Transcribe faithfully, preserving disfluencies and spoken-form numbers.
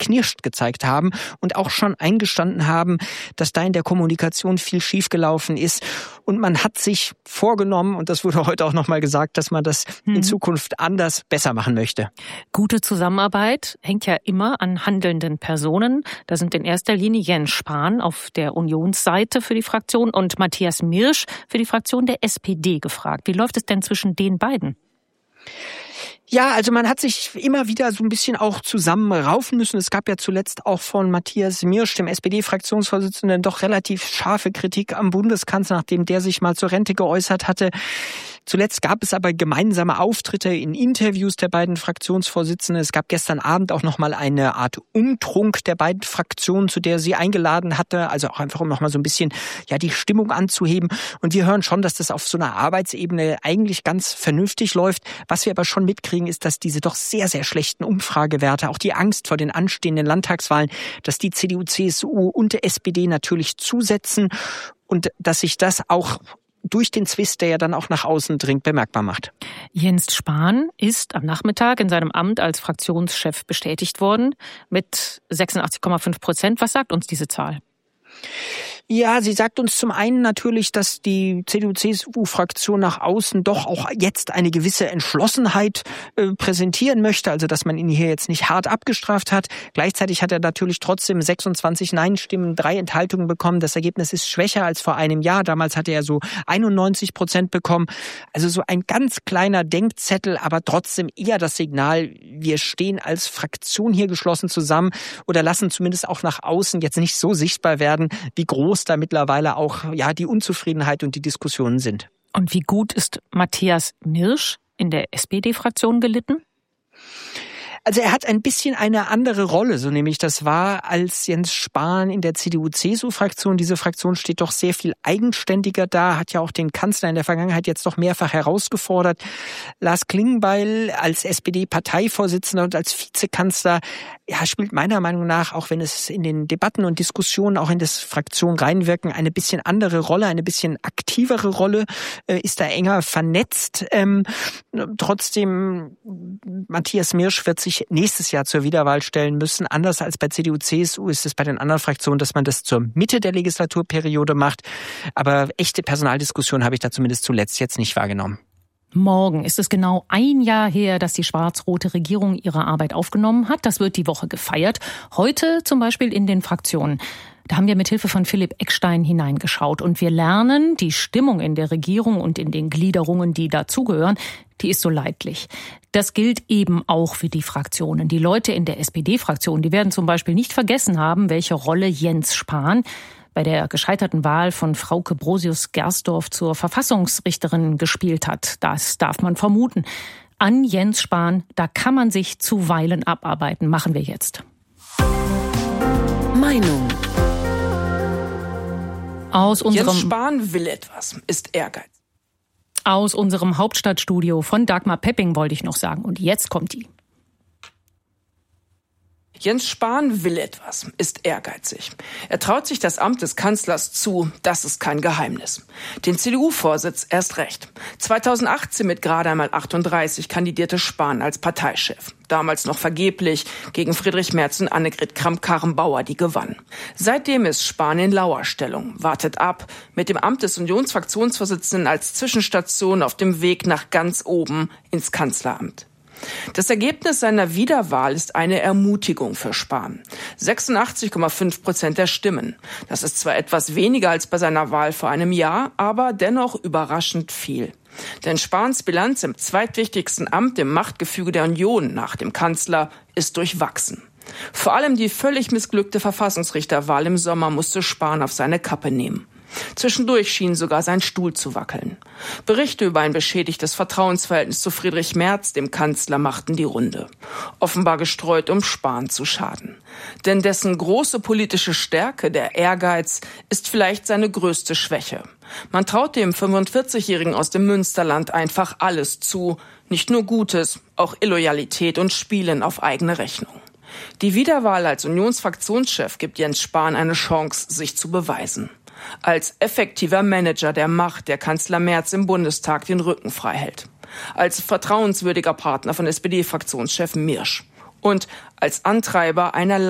zerknirscht gezeigt haben und auch schon eingestanden haben, dass da in der Kommunikation viel schiefgelaufen ist. Und man hat sich vorgenommen, und das wurde heute auch nochmal gesagt, dass man das hm. in Zukunft anders, besser machen möchte. Gute Zusammenarbeit hängt ja immer an handelnden Personen. Da sind in erster Linie Jens Spahn auf der Unionsseite für die Fraktion und Matthias Mirsch für die Fraktion der S P D gefragt. Wie läuft es denn zwischen den beiden? Ja, also man hat sich immer wieder so ein bisschen auch zusammenraufen müssen. Es gab ja zuletzt auch von Matthias Mirsch, dem S P D-Fraktionsvorsitzenden, doch relativ scharfe Kritik am Bundeskanzler, nachdem der sich mal zur Rente geäußert hatte. Zuletzt gab es aber gemeinsame Auftritte in Interviews der beiden Fraktionsvorsitzenden. Es gab gestern Abend auch noch mal eine Art Umtrunk der beiden Fraktionen, zu der sie eingeladen hatte. Also auch einfach, um noch mal so ein bisschen ja die Stimmung anzuheben. Und wir hören schon, dass das auf so einer Arbeitsebene eigentlich ganz vernünftig läuft. Was wir aber schon mitkriegen, ist, dass diese doch sehr, sehr schlechten Umfragewerte, auch die Angst vor den anstehenden Landtagswahlen, dass die C D U, C S U und der S P D natürlich zusetzen und dass sich das auch durch den Zwist, der ja dann auch nach außen dringt, bemerkbar macht. Jens Spahn ist am Nachmittag in seinem Amt als Fraktionschef bestätigt worden mit sechsundachtzig Komma fünf Prozent. Was sagt uns diese Zahl? Ja, sie sagt uns zum einen natürlich, dass die C D U C S U-Fraktion nach außen doch auch jetzt eine gewisse Entschlossenheit äh, präsentieren möchte, also dass man ihn hier jetzt nicht hart abgestraft hat. Gleichzeitig hat er natürlich trotzdem sechsundzwanzig Nein-Stimmen, drei Enthaltungen bekommen. Das Ergebnis ist schwächer als vor einem Jahr. Damals hatte er so einundneunzig Prozent bekommen. Also so ein ganz kleiner Denkzettel, aber trotzdem eher das Signal, wir stehen als Fraktion hier geschlossen zusammen oder lassen zumindest auch nach außen jetzt nicht so sichtbar werden, wie groß da mittlerweile auch ja die Unzufriedenheit und die Diskussionen sind. Und wie gut ist Matthias Mirsch in der S P D-Fraktion gelitten? Also er hat ein bisschen eine andere Rolle, so nämlich das war als Jens Spahn in der C D U C S U-Fraktion. Diese Fraktion steht doch sehr viel eigenständiger da, hat ja auch den Kanzler in der Vergangenheit jetzt doch mehrfach herausgefordert. Lars Klingbeil als S P D-Parteivorsitzender und als Vizekanzler ja, spielt meiner Meinung nach, auch wenn es in den Debatten und Diskussionen auch in das Fraktion reinwirken, eine bisschen andere Rolle, eine bisschen aktivere Rolle, äh, ist da enger vernetzt. Ähm, trotzdem, Matthias Mirsch wird sich nächstes Jahr zur Wiederwahl stellen müssen. Anders als bei C D U, C S U ist es bei den anderen Fraktionen, dass man das zur Mitte der Legislaturperiode macht. Aber echte Personaldiskussion habe ich da zumindest zuletzt jetzt nicht wahrgenommen. Morgen ist es genau ein Jahr her, dass die schwarz-rote Regierung ihre Arbeit aufgenommen hat. Das wird die Woche gefeiert. Heute zum Beispiel in den Fraktionen. Da haben wir mit Hilfe von Philipp Eckstein hineingeschaut und wir lernen, die Stimmung in der Regierung und in den Gliederungen, die dazugehören, die ist so leidlich. Das gilt eben auch für die Fraktionen. Die Leute in der S P D-Fraktion, die werden zum Beispiel nicht vergessen haben, welche Rolle Jens Spahn bei der gescheiterten Wahl von Frauke Brosius-Gersdorf zur Verfassungsrichterin gespielt hat. Das darf man vermuten. An Jens Spahn, da kann man sich zuweilen abarbeiten. Machen wir jetzt. Meinung. Aus unserem Jens Spahn will etwas, ist Ehrgeiz. Aus unserem Hauptstadtstudio von Dagmar Pepping wollte ich noch sagen. Und jetzt kommt die. Jens Spahn will etwas, ist ehrgeizig. Er traut sich das Amt des Kanzlers zu, das ist kein Geheimnis. Den C D U-Vorsitz erst recht. zweitausendachtzehn mit gerade einmal achtunddreißig kandidierte Spahn als Parteichef. Damals noch vergeblich gegen Friedrich Merz und Annegret Kramp-Karrenbauer, die gewann. Seitdem ist Spahn in Lauerstellung, wartet ab, mit dem Amt des Unionsfraktionsvorsitzenden als Zwischenstation auf dem Weg nach ganz oben ins Kanzleramt. Das Ergebnis seiner Wiederwahl ist eine Ermutigung für Spahn. sechsundachtzig Komma fünf Prozent der Stimmen. Das ist zwar etwas weniger als bei seiner Wahl vor einem Jahr, aber dennoch überraschend viel. Denn Spahns Bilanz im zweitwichtigsten Amt im Machtgefüge der Union nach dem Kanzler ist durchwachsen. Vor allem die völlig missglückte Verfassungsrichterwahl im Sommer musste Spahn auf seine Kappe nehmen. Zwischendurch schien sogar sein Stuhl zu wackeln. Berichte über ein beschädigtes Vertrauensverhältnis zu Friedrich Merz, dem Kanzler, machten die Runde. Offenbar gestreut, um Spahn zu schaden. Denn dessen große politische Stärke, der Ehrgeiz, ist vielleicht seine größte Schwäche. Man traut dem fünfundvierzigjährigen aus dem Münsterland einfach alles zu. Nicht nur Gutes, auch Illoyalität und Spielen auf eigene Rechnung. Die Wiederwahl als Unionsfraktionschef gibt Jens Spahn eine Chance, sich zu beweisen. Als effektiver Manager der Macht, der Kanzler Merz im Bundestag den Rücken frei hält. Als vertrauenswürdiger Partner von S P D-Fraktionschef Mirsch. Und als Antreiber einer